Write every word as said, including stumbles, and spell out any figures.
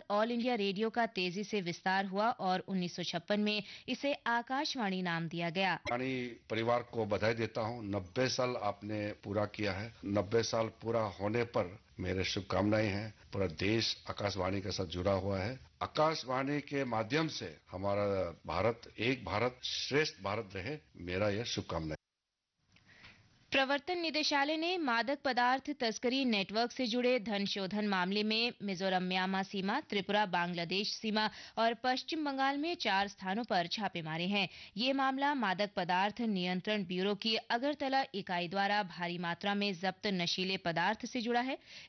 All India radio का तेजी से विस्तार हुआ और उन्नीस सौ छप्पन में इसे आकाशवाणी नाम दिया गया। वाणी परिवार को बधाई देता हूँ। नब्बे साल आपने पूरा किया है। नब्बे साल पूरा होने पर मेरे शुभकामनाएं हैं। पूरा देश आकाशवाणी के साथ जुड़ा हुआ है। आकाशवाणी के माध्यम से हमारा भारत एक भारत श्रेष्ठ भारत रहे, मेरा यह शुभकामनाएं। प्रवर्तन निदेशालय ने मादक पदार्थ तस्करी नेटवर्क से जुड़े धन शोधन मामले में मिजोरम म्यांमार सीमा, त्रिपुरा बांग्लादेश सीमा और पश्चिम बंगाल में चार स्थानों पर छापे मारे हैं। ये मामला मादक पदार्थ नियंत्रण ब्यूरो की अगरतला इकाई द्वारा भारी मात्रा में जब्त नशीले पदार्थ से जुड़ा है।